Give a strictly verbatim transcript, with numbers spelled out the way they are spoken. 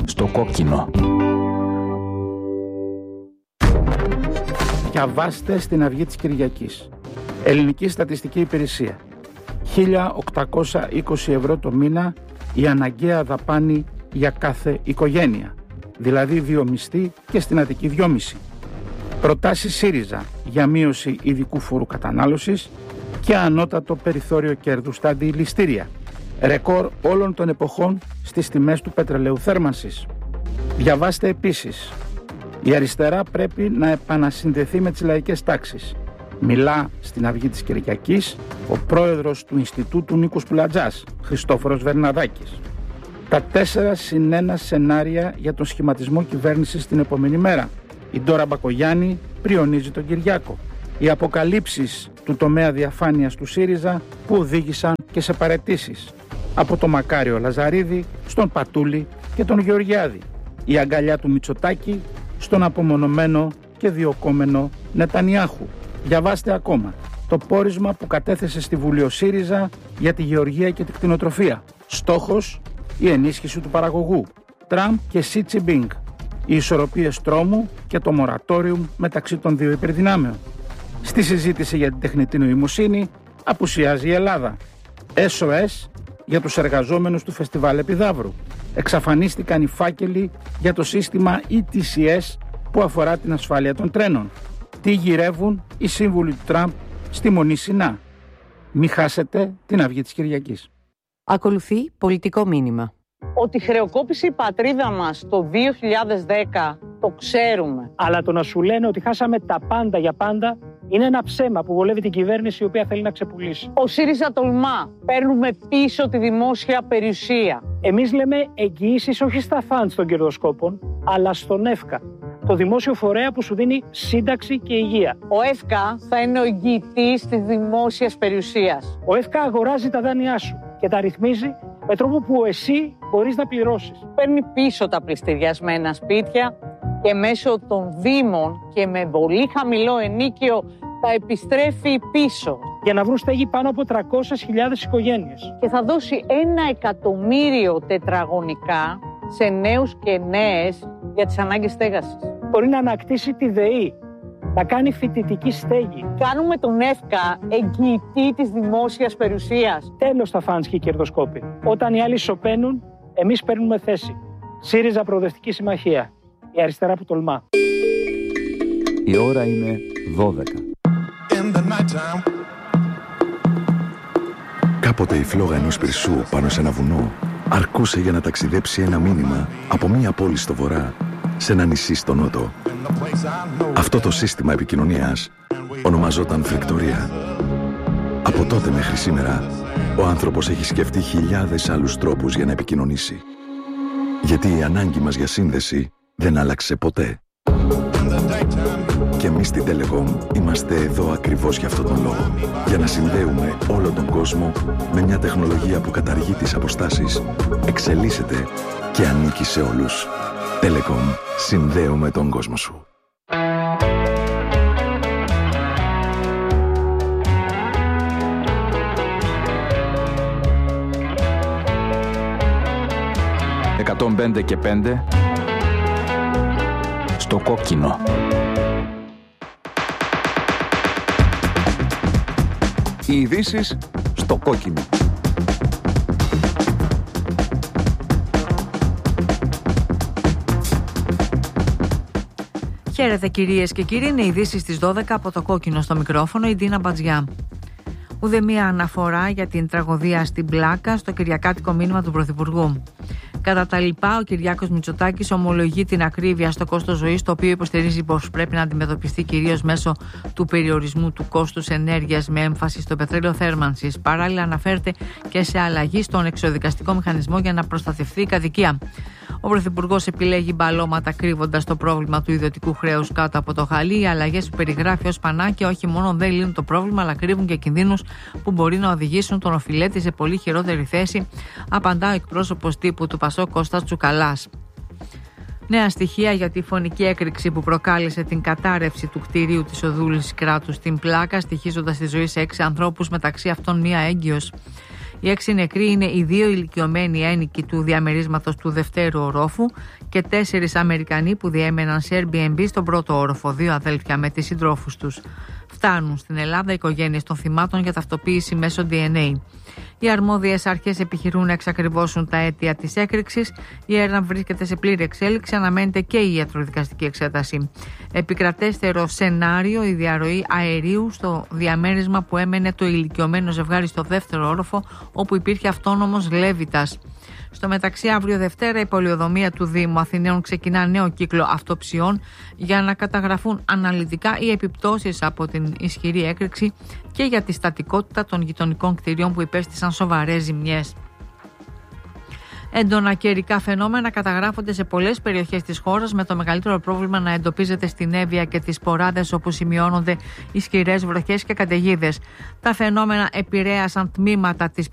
Στο κόκκινο. Διαβάστε στην Αυγή της Κυριακής. Ελληνική Στατιστική Υπηρεσία. χίλια οκτακόσια είκοσι ευρώ το μήνα η αναγκαία δαπάνη για κάθε οικογένεια. Δηλαδή δύο μισθοί και στην Αττική δυόμισι. Προτάσεις ΣΥΡΙΖΑ για μείωση ειδικού φόρου κατανάλωσης και ανώτατο περιθώριο κέρδους στα αντιληστήρια. Ρεκόρ όλων των εποχών στις τιμές του πετρελαίου θέρμανσης. Διαβάστε επίσης. Η αριστερά πρέπει να επανασυνδεθεί με τις λαϊκές τάξεις. Μιλά στην Αυγή της Κυριακής ο πρόεδρος του Ινστιτούτου Νίκος Πουλατζάς, Χριστόφορος Βερναδάκης. Τα τέσσερα συν ένα σενάρια για τον σχηματισμό κυβέρνησης την επόμενη μέρα. Η Ντόρα Μπακογιάννη πριονίζει τον Κυριάκο. Οι αποκαλύψεις του τομέα διαφάνειας του ΣΥΡΙΖΑ που οδήγησαν και σε παραιτήσεις. Από τον Μακάριο Λαζαρίδη στον Πατούλη και τον Γεωργιάδη. Η αγκαλιά του Μητσοτάκη στον απομονωμένο και διοκόμενο Νετανιάχου. Διαβάστε ακόμα το πόρισμα που κατέθεσε στη Βουλή ο ΣΥΡΙΖΑ για τη γεωργία και τη κτηνοτροφία. Στόχος, η ενίσχυση του παραγωγού. Τραμπ και Σι Τζινπίνγκ. Οι ισορροπίες τρόμου και το μορατόριουμ μεταξύ των δύο υπερδυνάμεων. Στη συζήτηση για την τεχνητή νοημοσύνη απουσιάζει η Ελλάδα. ες ο ες για τους εργαζόμενους του Φεστιβάλ Επιδαύρου. Εξαφανίστηκαν οι φάκελοι για το σύστημα ι τι σι ες που αφορά την ασφάλεια των τρένων. Τι γυρεύουν οι σύμβουλοι του Τραμπ στη Μονή Σινά. Μη χάσετε την Αυγή της Κυριακής. Ακολουθεί πολιτικό μήνυμα. Ότι χρεοκόπησε η πατρίδα μας το δύο χιλιάδες δέκα το ξέρουμε. Αλλά το να σου λένε ότι χάσαμε τα πάντα για πάντα είναι ένα ψέμα που βολεύει την κυβέρνηση η οποία θέλει να ξεπουλήσει. Ο ΣΥΡΙΖΑ τολμά. Παίρνουμε πίσω τη δημόσια περιουσία. Εμείς λέμε εγγυήσεις όχι στα φαντς των κερδοσκόπων, αλλά στον ΕΦΚΑ. Το δημόσιο φορέα που σου δίνει σύνταξη και υγεία. Ο ΕΦΚΑ θα είναι ο εγγυητής της δημόσιας περιουσίας. Ο ΕΦΚΑ αγοράζει τα δάνειά σου και τα ρυθμίζει με τρόπο που εσύ μπορείς να πληρώσεις. Παίρνει πίσω τα πληστηριασμένα σπίτια και μέσω των δήμων και με πολύ χαμηλό ενίκιο τα επιστρέφει πίσω. Για να βρουν στέγη πάνω από τριακόσιες χιλιάδες οικογένειες. Και θα δώσει ένα εκατομμύριο τετραγωνικά σε νέους και νέες για τις ανάγκες στέγασης. Μπορεί να ανακτήσει τη ΔΕΗ, να κάνει φοιτητική στέγη. Κάνουμε τον ΕΦΚΑ εγγυητή της δημόσιας περιουσίας. Τέλος τα φαντς και οι κερδοσκόποι. Όταν οι άλλοι σωπαίνουν, εμείς παίρνουμε θέση. ΣΥΡΙΖΑ Προοδευτική Συμμαχία. Η αριστερά που τολμά. Η ώρα είναι δώδεκα. Κάποτε η φλόγα ενός πυρσού πάνω σε ένα βουνό αρκούσε για να ταξιδέψει ένα μήνυμα από μία πόλη στο βορρά σε ένα νησί στο νότο. Αυτό το σύστημα επικοινωνίας ονομαζόταν φρεκτορία. Από τότε μέχρι σήμερα, ο άνθρωπος έχει σκεφτεί χιλιάδες άλλους τρόπους για να επικοινωνήσει. Γιατί η ανάγκη μας για σύνδεση δεν άλλαξε ποτέ. Και εμείς στην Telecom είμαστε εδώ ακριβώς για αυτόν τον λόγο. Για να συνδέουμε όλο τον κόσμο με μια τεχνολογία που καταργεί τις αποστάσεις, εξελίσσεται και ανήκει σε όλους. Telecom. Συνδέουμε τον κόσμο σου. εκατόν πέντε και πέντε στο κόκκινο. Οι ειδήσεις στο κόκκινο. Χαίρετε κυρίες και κύριοι, είναι οι ειδήσεις στις δώδεκα από το κόκκινο. Στο μικρόφωνο η Ντίνα Μπατζιά. Ούτε μία αναφορά για την τραγωδία στην Πλάκα στο κυριακάτικο μήνυμα του Πρωθυπουργού. Κατά τα λοιπά, ο Κυριάκος Μητσοτάκης ομολογεί την ακρίβεια στο κόστος ζωής, το οποίο υποστηρίζει πως πρέπει να αντιμετωπιστεί κυρίως μέσω του περιορισμού του κόστους ενέργειας με έμφαση στο πετρέλαιο θέρμανσης. Παράλληλα, αναφέρεται και σε αλλαγή στον εξοδικαστικό μηχανισμό για να προστατευτεί η κατοικία. Ο Πρωθυπουργός επιλέγει μπαλώματα κρύβοντας το πρόβλημα του ιδιωτικού χρέους κάτω από το χαλί. Οι αλλαγές που περιγράφει ως πανάκια όχι μόνο δεν λύνουν το πρόβλημα, αλλά κρύβουν και κινδύνους που μπορεί να οδηγήσουν τον οφειλέτη σε πολύ χειρότερη θέση, απαντά ο εκπρόσωπος τύπου του Πασόκ Κώστας Τσουκαλάς. Νέα στοιχεία για τη φωνική έκρηξη που προκάλεσε την κατάρρευση του κτηρίου της Οδούλης Κράτους στην Πλάκα, στοιχίζοντας τη ζωή σε έξι ανθρώπους, μεταξύ αυτών μία έγκυος. Οι έξι νεκροί είναι οι δύο ηλικιωμένοι ένοικοι του διαμερίσματος του δευτέρου ορόφου και τέσσερις Αμερικανοί που διέμεναν σε Airbnb στον πρώτο όροφο, δύο αδέλφια με τις συντρόφους τους. Φτάνουν στην Ελλάδα οι οικογένειες των θυμάτων για ταυτοποίηση μέσω ντι εν έι. Οι αρμόδιες αρχές επιχειρούν να εξακριβώσουν τα αίτια της έκρηξης. Η έρευνα βρίσκεται σε πλήρη εξέλιξη, αναμένεται και η ιατροδικαστική εξέταση. Επικρατέστερο σενάριο η διαρροή αερίου στο διαμέρισμα που έμενε το ηλικιωμένο ζευγάρι στο δεύτερο όροφο, όπου υπήρχε αυτόνομος λέβητας. Στο μεταξύ, αύριο Δευτέρα, η πολεοδομία του Δήμου Αθηναίων ξεκινά νέο κύκλο αυτοψιών για να καταγραφούν αναλυτικά οι επιπτώσεις από την ισχυρή έκρηξη και για τη στατικότητα των γειτονικών κτηριών που υπέστησαν σοβαρές ζημιές. Έντονα καιρικά φαινόμενα καταγράφονται σε πολλές περιοχές της χώρας, με το μεγαλύτερο πρόβλημα να εντοπίζεται στην Εύβοια και τις Ποράδες, όπου σημειώνονται ισχυρές βροχές και καταιγίδες. Τα φαινόμενα επηρέασαν τμήματα της